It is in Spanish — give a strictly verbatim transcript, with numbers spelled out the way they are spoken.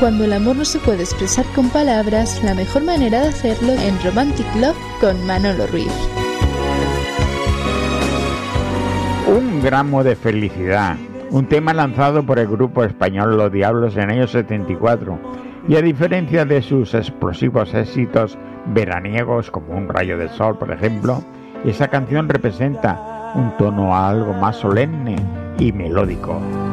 Cuando el amor no se puede expresar con palabras, la mejor manera de hacerlo en Romantic Love con Manolo Ruiz. Un gramo de felicidad, un tema lanzado por el grupo español Los Diablos en el año setenta y cuatro, y a diferencia de sus explosivos éxitos veraniegos como Un rayo de sol, por ejemplo, esa canción representa un tono algo más solemne y melódico.